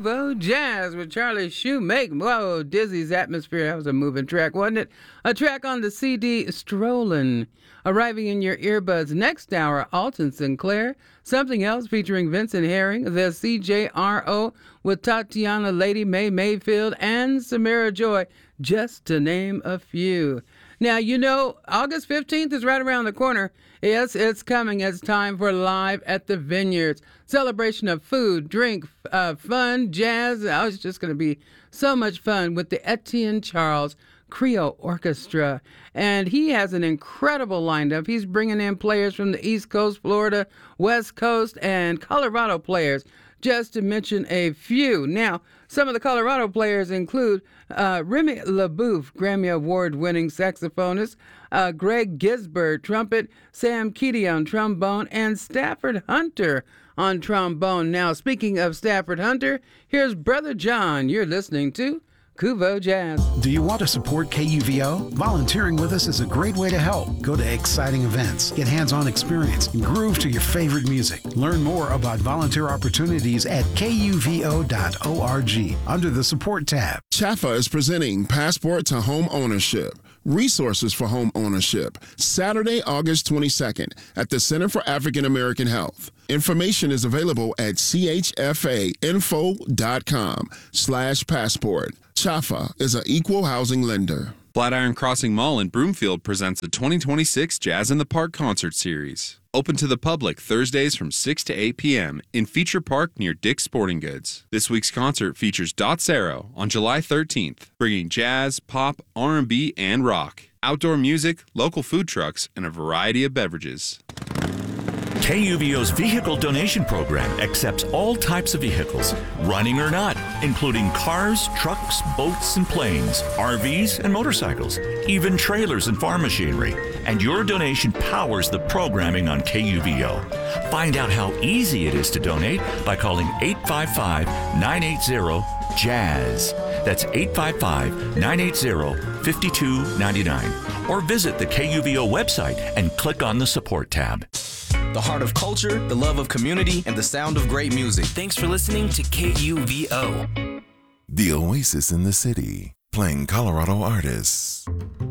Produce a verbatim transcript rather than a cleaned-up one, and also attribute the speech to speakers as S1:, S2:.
S1: Kuvo Jazz with Charlie Shoemake. Whoa, Dizzy's Atmosphere. That was a moving track, wasn't it? A track on the C D, Strollin'. Arriving in your earbuds next hour, Alton Sinclair. Something Else featuring Vincent Herring. The C J R O with Tatiana Lady Mae Mayfield and Samara Joy, just to name a few. Now, you know, August fifteenth is right around the corner. Yes, it's coming. It's time for Live at the Vineyards. Celebration of food, drink, uh, fun, jazz. Oh, it's just going to be so much fun with the Etienne Charles Creole Orchestra. And he has an incredible lineup. He's bringing in players from the East Coast, Florida, West Coast, and Colorado players, just to mention a few. Now, some of the Colorado players include uh, Remy LaBeouf, Grammy Award-winning saxophonist, uh, Greg Gisbert, trumpet, Sam Keaty on trombone, and Stafford Hunter on trombone. Now, speaking of Stafford Hunter, here's Brother John. You're listening to Kuvo Jazz.
S2: Do you want to support K U V O? Volunteering with us is a great way to help. Go to exciting events, get hands-on experience, and groove to your favorite music. Learn more about volunteer opportunities at K U V O dot org under the Support tab.
S3: Chaffa is presenting Passport to Home Ownership. Resources for Home Ownership, Saturday, August twenty-second at the Center for African American Health. Information is available at chfainfo.com slash passport. Chaffa is an equal housing lender.
S4: Flatiron Crossing Mall in Broomfield presents the twenty twenty-six Jazz in the Park concert series. Open to the public Thursdays from six to eight p.m. in Feature Park near Dick's Sporting Goods. This week's concert features Dot Sero on July thirteenth, bringing jazz, pop, R and B, and rock, outdoor music, local food trucks, and a variety of beverages.
S5: K U V O's vehicle donation program accepts all types of vehicles, running or not, including cars, trucks, boats, and planes, R Vs, and motorcycles, even trailers and farm machinery. And your donation powers the programming on K U V O. Find out how easy it is to donate by calling eight five five, nine eight zero, JAZZ. That's eight five five, nine eight zero, five two nine nine. Or visit the K U V O website and click on the Support tab.
S6: The heart of culture, the love of community, and the sound of great music.
S7: Thanks for listening to K U V O.
S8: The oasis in the city, playing Colorado artists.